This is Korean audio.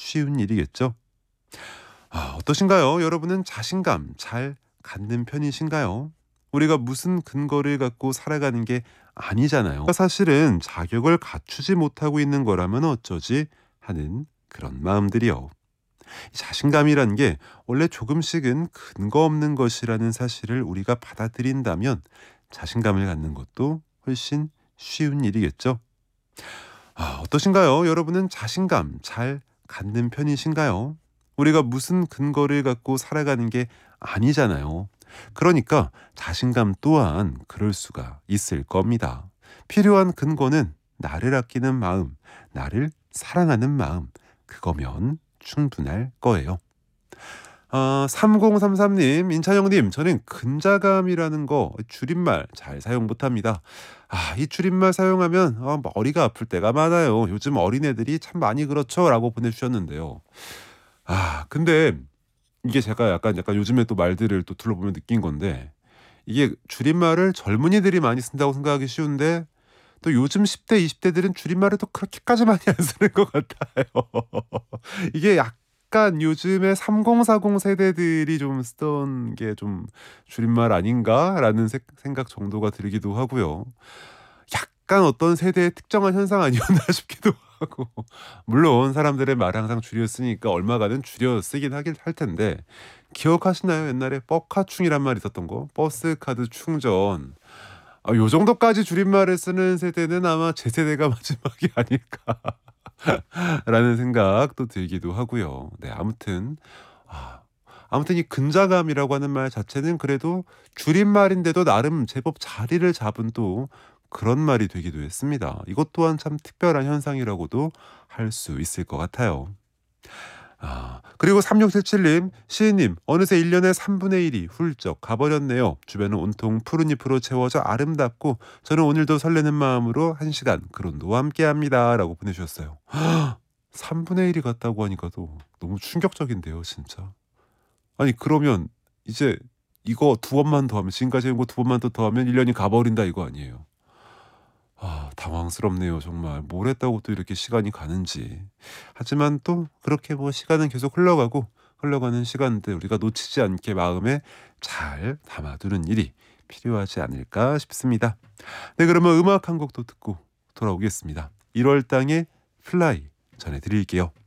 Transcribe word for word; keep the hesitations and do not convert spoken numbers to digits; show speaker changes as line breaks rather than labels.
쉬운 일이겠죠. 아, 어떠신가요? 여러분은 자신감 잘 갖는 편이신가요? 우리가 무슨 근거를 갖고 살아가는 게 아니잖아요. 사실은 자격을 갖추지 못하고 있는 거라면 어쩌지 하는 그런 마음들이요. 자신감이란 게 원래 조금씩은 근거 없는 것이라는 사실을 우리가 받아들인다면 자신감을 갖는 것도 훨씬 쉬운 일이겠죠. 아, 어떠신가요? 여러분은 자신감 잘 갖는 편이신가요? 우리가 무슨 근거를 갖고 살아가는 게 아니잖아요. 그러니까 자신감 또한 그럴 수가 있을 겁니다. 필요한 근거는 나를 아끼는 마음, 나를 사랑하는 마음, 그거면 충분할 거예요. 아, 삼공삼삼님, 인찬영님, 저는 근자감이라는 거 줄임말 잘 사용 못합니다. 아, 이 줄임말 사용하면 어, 머리가 아플 때가 많아요. 요즘 어린애들이 참 많이 그렇죠? 라고 보내주셨는데요. 아, 근데 이게 제가 약간 약간 요즘에 또 말들을 또 둘러보면 느낀 건데, 이게 줄임말을 젊은이들이 많이 쓴다고 생각하기 쉬운데 또 요즘 십 대, 이십 대들은 줄임말을 또 그렇게까지 많이 안 쓰는 것 같아요. 이게 약간 요즘에 삼공사공 세대들이 좀 쓰던 게 좀 줄임말 아닌가라는 세- 생각 정도가 들기도 하고요. 약간 어떤 세대의 특정한 현상 아니었나 싶기도 하고. 물론 사람들의 말 항상 줄여 쓰니까 얼마가는 줄여 쓰긴 하긴 할 텐데, 기억하시나요? 옛날에 뻑카충이란 말이 있었던 거. 버스 카드 충전. 아, 요 정도까지 줄임말을 쓰는 세대는 아마 제 세대가 마지막이 아닐까라는 생각도 들기도 하고요. 네, 아무튼 아, 아무튼 이 근자감이라고 하는 말 자체는 그래도 줄임말인데도 나름 제법 자리를 잡은 또 그런 말이 되기도 했습니다. 이것 또한 참 특별한 현상이라고도 할 수 있을 것 같아요. 아, 그리고 삼육칠칠님, 시인님, 어느새 일 년의 삼분의 일이 훌쩍 가버렸네요. 주변은 온통 푸른 잎으로 채워져 아름답고 저는 오늘도 설레는 마음으로 한 시간 그런도와 함께합니다. 라고 보내주셨어요. 삼분의 일이 갔다고 하니까도 너무 충격적인데요, 진짜. 아니, 그러면 이제 이거 두 번만 더 하면, 지금까지 한 거 두 번만 더 더하면 일 년이 가버린다 이거 아니에요. 아, 당황스럽네요, 정말. 뭘 했다고 또 이렇게 시간이 가는지. 하지만 또 그렇게 뭐 시간은 계속 흘러가고, 흘러가는 시간들 우리가 놓치지 않게 마음에 잘 담아두는 일이 필요하지 않을까 싶습니다. 네, 그러면 음악 한 곡도 듣고 돌아오겠습니다. 일월 땅의 플라이 전해드릴게요.